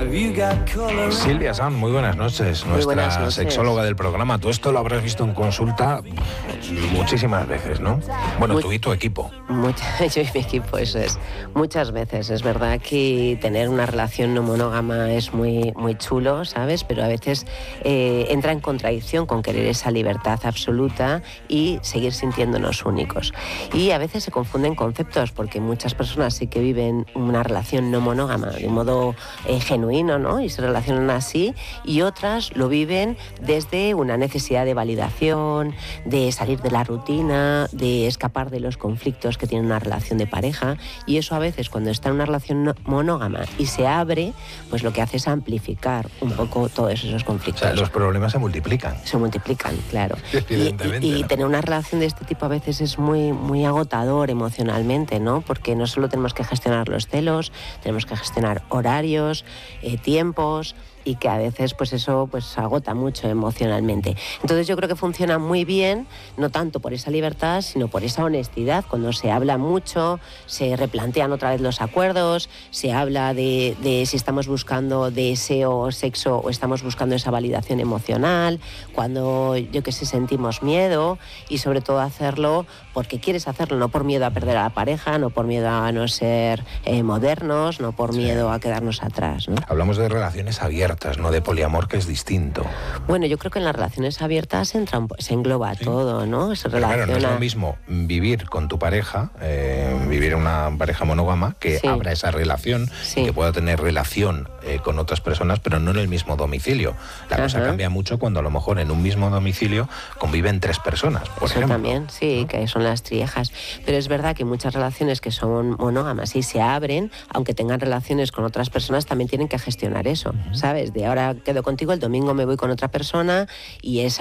Silvia Sanz, muy buenas noches, nuestra sexóloga del programa. Tú esto lo habrás visto en consulta muchísimas veces, ¿no? Bueno, tú y tu equipo. Yo y mi equipo, eso es. Muchas veces. Es verdad que tener una relación no monógama es muy, muy chulo, ¿sabes? Pero a veces entra en contradicción con querer esa libertad absoluta y seguir sintiéndonos únicos. Y a veces se confunden conceptos, porque muchas personas sí que viven una relación no monógama de un modo genuino, ¿no? Y se relacionan así, y otras lo viven desde una necesidad de validación, de salir de la rutina, de escapar de los conflictos que tiene una relación de pareja, y eso a veces cuando está en una relación monógama y se abre, pues lo que hace es amplificar un poco todos esos conflictos. O sea, los problemas se multiplican. Se multiplican, claro. Evidentemente. Y tener una relación de este tipo a veces es muy, muy agotador emocionalmente, ¿no? Porque no solo tenemos que gestionar los celos, tenemos que gestionar horarios, tiempos, y que a veces pues eso pues agota mucho emocionalmente. Entonces yo creo que funciona muy bien, no tanto por esa libertad, sino por esa honestidad. Cuando se habla mucho, se replantean otra vez los acuerdos, se habla de si estamos buscando deseo o sexo o estamos buscando esa validación emocional, cuando sentimos miedo, y sobre todo hacerlo porque quieres hacerlo, no por miedo a perder a la pareja, no por miedo a no ser modernos, no por miedo a quedarnos atrás, ¿no? Hablamos de relaciones abiertas, no de poliamor, que es distinto. Bueno, yo creo que en las relaciones abiertas se engloba todo, ¿no? Se relaciona... Claro, no es lo mismo vivir con tu pareja, vivir en una pareja monógama, que abra esa relación, y que pueda tener relación con otras personas, pero no en el mismo domicilio. La cosa cambia mucho cuando a lo mejor en un mismo domicilio conviven 3 personas, por ejemplo. También, sí, ¿no? Que son las triejas. Pero es verdad que muchas relaciones que son monógamas y se abren, aunque tengan relaciones con otras personas, también tienen que gestionar eso, ¿sabes? De ahora quedo contigo, el domingo me voy con otra persona, y esa